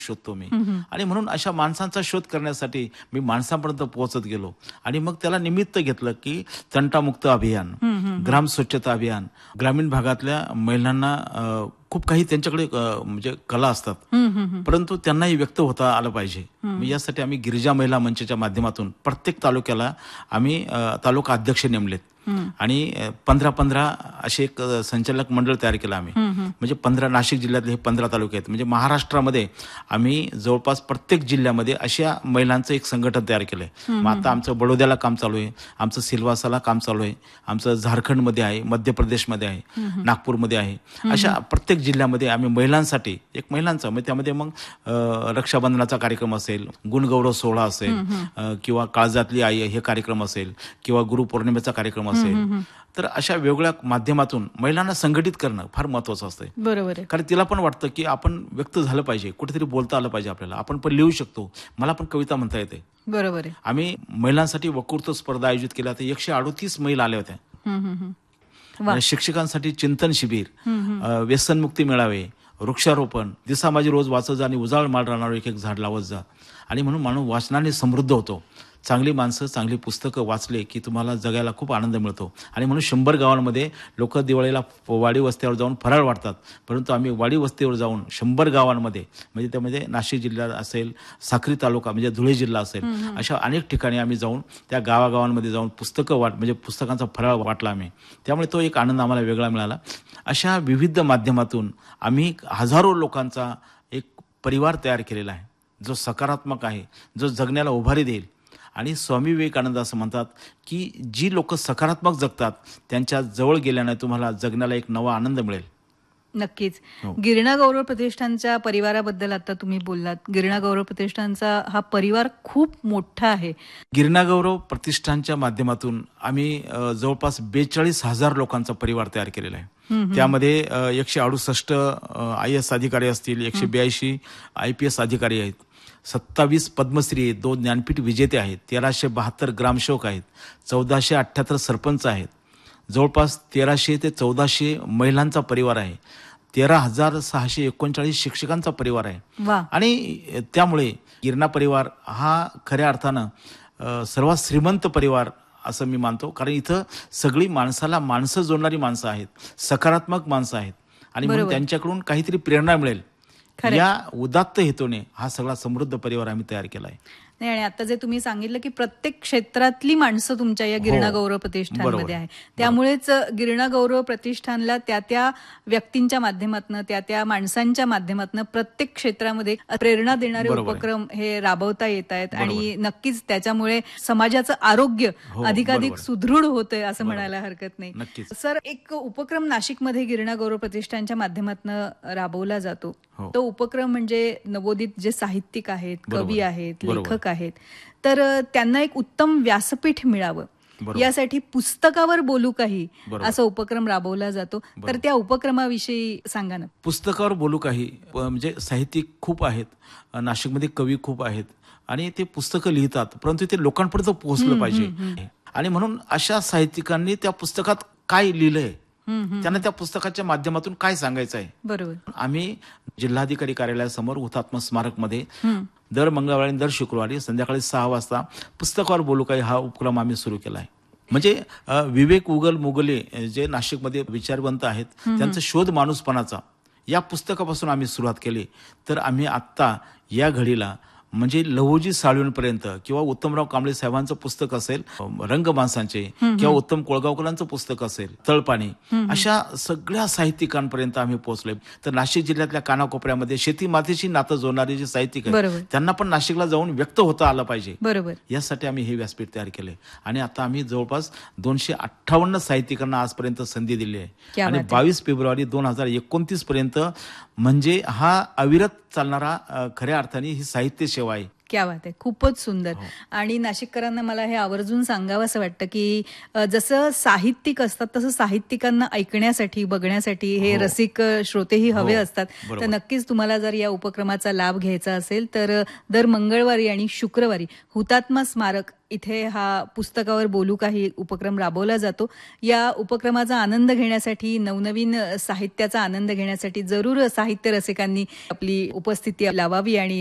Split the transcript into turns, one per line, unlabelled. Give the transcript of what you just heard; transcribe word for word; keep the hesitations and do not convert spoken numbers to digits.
शोधतो मी. आणि म्हणून अशा माणसांचा शोध करण्यासाठी मी माणसांपर्यंत पोहोचत गेलो आणि मग त्याला निमित्त घेतलं की तंटामुक्त अभियान, ग्राम स्वच्छता अभियान, ग्रामीण भागातल्या महिलांना अ, खूप काही त्यांच्याकडे अ, म्हणजे कला असतात, परंतु त्यांनाही व्यक्त होता आलं पाहिजे. मग यासाठी आम्ही गिरिजा महिला मंचच्या माध्यमातून प्रत्येक तालुक्याला आम्ही अ, तालुका अध्यक्ष नेमलेत आणि पंधरा पंधरा असे एक अ, संचालक मंडळ तयार केलं आम्ही. म्हणजे पंधरा नाशिक जिल्ह्यातले हे पंधरा तालुके आहेत. म्हणजे महाराष्ट्रामध्ये आम्ही जवळपास प्रत्येक जिल्ह्यामध्ये अशा महिलांचं एक संघटन तयार केलंय. मग आता आमचं बडोद्याला काम चालू आहे, आमचं सिल्वासाला काम चालू आहे, आमचं झारखंडमध्ये आहे, मध्य प्रदेशमध्ये आहे, नागपूरमध्ये आहे. अशा प्रत्येक जिल्ह्यामध्ये आम्ही महिलांसाठी एक महिलांचा म्हणजे त्यामध्ये मग अ, रक्षाबंधनाचा कार्यक्रम असेल, गुणगौरव सोहळा असेल, अ, किंवा काळजातली आई हे कार्यक्रम असेल, किंवा गुरुपौर्णिमेचा कार्यक्रम असेल, तर अशा वेगवेगळ्या माध्यमातून महिलांना संघटित करणं फार महत्वाचं असतं.
बरोबर आहे.
कारण तिला पण वाटतं की आपण व्यक्त झालं पाहिजे, कुठेतरी बोलता आलं पाहिजे आपल्याला, आपण पण लिहू शकतो, मला पण कविता म्हणता येते.
बरोबर आहे.
आम्ही महिलांसाठी वक्तृत्व स्पर्धा आयोजित केल्या होत्या. एकशे अडोतीस महिला आल्या होत्या.
हम्म, हम्म, हम्म.
शिक्षकांसाठी चिंतन शिबिर, अ, व्यसनमुक्ती मेळावे, वृक्षारोपण, दिसा माझी रोज वाचत जा आणि उजाळ माळ राहणार एक एक झाड लावत जा. आणि म्हणून माणूस वाचनाने समृद्ध होतो. चांगली माणसं, चांगली पुस्तकं वाचले की तुम्हाला जगायला खूप आनंद मिळतो. आणि म्हणून शंभर गावांमध्ये लोक दिवाळीला वाडी वस्त्यावर जाऊन फराळ वाटतात, परंतु आम्ही वाडी वस्तीवर जाऊन शंभर गावांमध्ये म्हणजे त्यामध्ये नाशिक जिल्हा असेल, साक्री तालुका म्हणजे धुळे जिल्हा असेल, अशा अनेक ठिकाणी आम्ही जाऊन त्या गावागावांमध्ये जाऊन पुस्तकं वाट म्हणजे पुस्तकांचा फराळ वाटला आम्ही. त्यामुळे तो एक आनंद आम्हाला वेगळा मिळाला. अशा विविध माध्यमातून आम्ही हजारो लोकांचा एक परिवार तयार केलेला आहे, जो सकारात्मक आहे, जो जगण्याला उभारी देईल. आणि स्वामी विवेकानंद असं म्हणतात की जी लोक सकारात्मक जगतात त्यांच्या जवळ गेल्याने तुम्हाला जगण्याला एक नवा आनंद मिळेल.
नक्कीच.
हो.
गिरणा गौरव प्रतिष्ठानच्या परिवाराबद्दल आता तुम्ही बोललात. गिरणा गौरव प्रतिष्ठानचा हा परिवार खूप मोठा आहे.
गिरणा गौरव प्रतिष्ठानच्या माध्यमातून आम्ही अ, जवळपास बेचाळीस हजार लोकांचा परिवार तयार केलेला आहे. त्यामध्ये अ, एकशे अडुसष्ट आय एस अधिकारी असतील, एकशे ब्याऐंशी आय पी एस अधिकारी आहेत, सत्तावीस पद्मश्री आहेत, दोन ज्ञानपीठ विजेते आहेत, तेराशे बहात्तर ग्रामसेवक आहेत, चौदाशे अठ्ठ्याहत्तर सरपंच आहेत, जवळपास तेराशे ते चौदाशे महिलांचा परिवार आहे, तेरा हजार सहाशे एकोणचाळीस शिक्षकांचा परिवार आहे.
वा.
आणि त्यामुळे गिरणा परिवार हा खऱ्या अर्थानं अ, सर्वात श्रीमंत परिवार असं मी मानतो. कारण इथं सगळी माणसाला माणसं जोडणारी माणसं आहेत, सकारात्मक माणसं आहेत आणि म्हणून
बरोबर.
त्यांच्याकडून काहीतरी प्रेरणा मिळेल
खरंय.
या उदात्त हेतूने हा सगळा समृद्ध परिवार आम्ही तयार केला आहे.
नाही, आणि आता जे तुम्ही सांगितलं की प्रत्येक क्षेत्रातली माणसं तुमच्या या गिरणा
हो.
गौरव प्रतिष्ठानमध्ये
बरोबर.
आहे. त्यामुळेच गिरणा गौरव प्रतिष्ठानला त्या त्या व्यक्तींच्या माध्यमातून, त्या त्या माणसांच्या माध्यमातून प्रत्येक क्षेत्रामध्ये प्रेरणा देणारे
बरोबर आहे.
उपक्रम हे राबवता येत आहेत.
बरोबर.
आणि नक्कीच त्याच्यामुळे समाजाचं आरोग्य
हो,
अधिकाधिक
बरोबर.
सुदृढ होतंय असं
बरोबर.
म्हणायला हरकत नाही.
नक्कीच.
सर, एक उपक्रम नाशिकमध्ये गिरणा गौरव प्रतिष्ठानच्या माध्यमातून राबवला जातो.
हो.
तो उपक्रम म्हणजे नवोदित जे साहित्यिक आहेत,
बरोबर.
कवी आहेत,
बरोबर.
लेखक आहेत, तर त्यांना एक उत्तम व्यासपीठ मिळावं
बरोबर.
यासाठी पुस्तकावर बोलू काही
बरोबर.
असा उपक्रम राबवला जातो. तर
बरोबर.
त्या उपक्रमाविषयी सांगा ना.
पुस्तकावर बोलू काही प- म्हणजे साहित्यिक खूप आहेत, अ, नाशिकमध्ये कवी खूप आहेत आणि ते पुस्तकं लिहितात, परंतु ते लोकांपर्यंत पोहोचलं पाहिजे. आणि म्हणून अशा साहित्यिकांनी त्या पुस्तकात काय लिहिलंय, त्यांना त्या पुस्तकाच्या माध्यमातून काय सांगायचं आहे.
बरोबर.
आम्ही जिल्हाधिकारी कार्यालयासमोर हुतात्मा स्मारकमध्ये दर मंगळवारी आणि दर शुक्रवारी संध्याकाळी सहा वाजता पुस्तकावर बोलू काही हा उपक्रम आम्ही सुरू केला आहे. म्हणजे अ, विवेक उगल मुगले अ, जे नाशिकमध्ये विचारवंत आहेत त्यांचा शोध माणूसपणाचा या पुस्तकापासून आम्ही सुरुवात केली. तर आम्ही आत्ता या घडीला म्हणजे लहुजी साळवींपर्यंत किंवा उत्तमराव कांबळे साहेबांचं पुस्तक असेल, रंग माणसांचे, किंवा उत्तम कोळगावकरांचं पुस्तक असेल, तळपाणी, अशा सगळ्या साहित्यिकांपर्यंत आम्ही पोहोचलोय. तर नाशिक जिल्ह्यातल्या कानाकोपऱ्यामध्ये शेती मातीशी नातं जोडणारे जे साहित्यिक
बरोबर.
आहेत त्यांना पण नाशिकला जाऊन व्यक्त होता आलं पाहिजे.
बरोबर.
यासाठी आम्ही हे व्यासपीठ तयार केले आणि आता आम्ही जवळपास दोनशे अठ्ठावन्न साहित्यिकांना आजपर्यंत संधी दिली आहे.
क्या
आणि
बात आहे.
बावीस फेब्रुवारी दोन हजार एकोणतीस पर्यंत म्हणजे हा अविरत चालणारा अ, खऱ्या अर्थाने ही साहित्य सेवा आहे.
क्या बात आहे, खूपच सुंदर. आणि नाशिककरांना मला हे आवर्जून सांगावं असं वाटतं की अ, जसं साहित्यिक असतात तसं साहित्यिकांना ऐकण्यासाठी बघण्यासाठी हे
हो.
रसिक अ, श्रोतेही हवे
हो,
असतात. तर
बरोबर.
नक्कीच तुम्हाला जर या उपक्रमाचा लाभ घ्यायचा असेल तर अ, दर मंगळवारी आणि शुक्रवारी हुतात्मा स्मारक इथे हा पुस्तकावर बोलू काही उपक्रम राबवला जातो. या उपक्रमाचा आनंद घेण्यासाठी, नवनवीन अ, साहित्याचा आनंद घेण्यासाठी जरूर साहित्य रसिकांनी आपली उपस्थिती लावावी आणि